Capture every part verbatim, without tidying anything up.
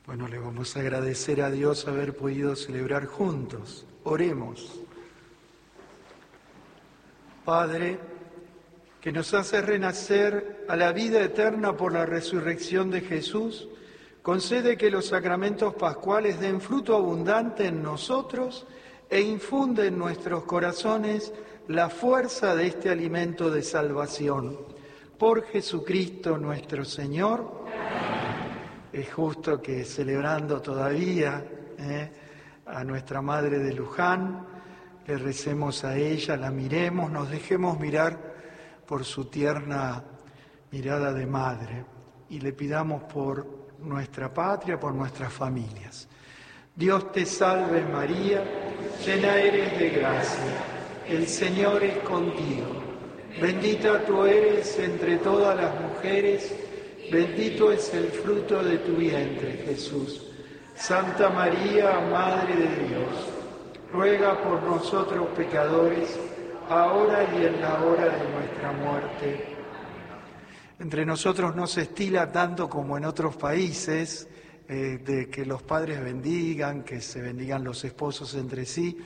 Bueno, le vamos a agradecer a Dios haber podido celebrar juntos. Oremos. Padre, que nos hace renacer a la vida eterna por la resurrección de Jesús, concede que los sacramentos pascuales den fruto abundante en nosotros e infunde en nuestros corazones la fuerza de este alimento de salvación. Por Jesucristo nuestro Señor. Es justo que celebrando todavía eh, a nuestra Madre de Luján, le recemos a ella, la miremos, nos dejemos mirar por su tierna mirada de madre y le pidamos por nuestra patria, por nuestras familias. Dios te salve María, llena eres de gracia, el Señor es contigo. Bendita tú eres entre todas las mujeres, bendito es el fruto de tu vientre, Jesús. Santa María, Madre de Dios, ruega por nosotros pecadores, ahora y en la hora de nuestra muerte. Entre nosotros no se estila tanto como en otros países, eh, de que los padres bendigan, que se bendigan los esposos entre sí.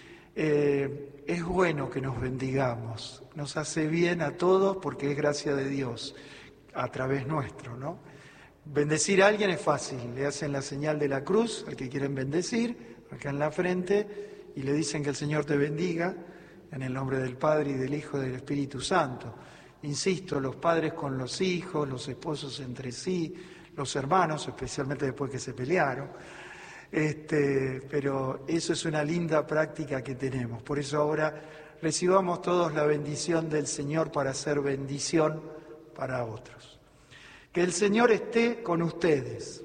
Eh, es bueno que nos bendigamos, nos hace bien a todos porque es gracia de Dios a través nuestro, ¿no? Bendecir a alguien es fácil, le hacen la señal de la cruz al que quieren bendecir, acá en la frente, y le dicen que el Señor te bendiga, en el nombre del Padre y del Hijo y del Espíritu Santo. Insisto, los padres con los hijos, los esposos entre sí, los hermanos, especialmente después que se pelearon. Este, pero eso es una linda práctica que tenemos. Por eso ahora recibamos todos la bendición del Señor para hacer bendición para otros. Que el Señor esté con ustedes.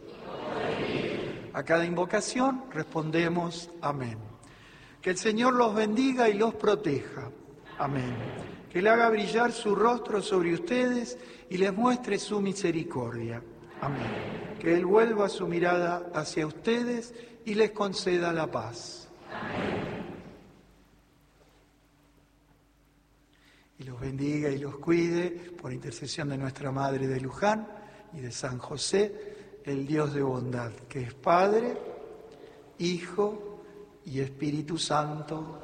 A cada invocación respondemos amén. Que el Señor los bendiga y los proteja. Amén. Que Él haga brillar su rostro sobre ustedes y les muestre su misericordia. Amén. Que Él vuelva su mirada hacia ustedes y les conceda la paz. Amén. Y los bendiga y los cuide por intercesión de nuestra Madre de Luján y de San José, el Dios de bondad, que es Padre, Hijo y Espíritu Santo.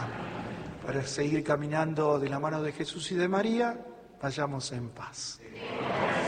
Amén. Para seguir caminando de la mano de Jesús y de María, vayamos en paz.